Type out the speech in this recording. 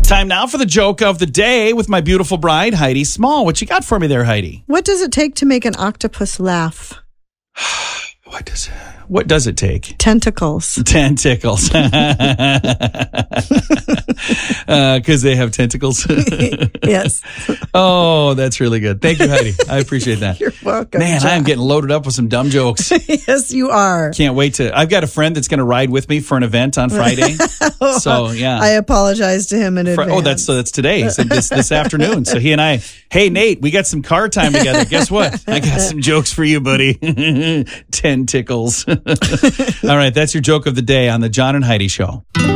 Time now for the joke of the day with my beautiful bride, Heidi Small. What you got for me there, Heidi? What does it take to make an octopus laugh? What does it take? Tentacles. Tentacles. Because they have tentacles. Yes. Oh, that's really good. Thank you, Heidi. I appreciate that. You're welcome. Man, John. I'm getting loaded up with some dumb jokes. Yes, you are. Can't wait to. I've got a friend that's going to ride with me for an event on Friday. So, yeah. I apologize to him in advance. Oh, that's today. So this afternoon. So he and I, hey, Nate, we got some car time together. Guess what? I got some jokes for you, buddy. 10 tickles. All right, that's your joke of the day on the John and Heidi Show.